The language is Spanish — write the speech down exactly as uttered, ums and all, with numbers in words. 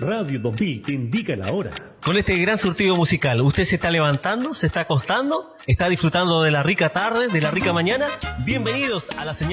Radio dos mil te indica la hora. Con este gran surtido musical, ¿usted se está levantando, se está acostando, está disfrutando de la rica tarde, de la rica mañana? Bienvenidos a la señal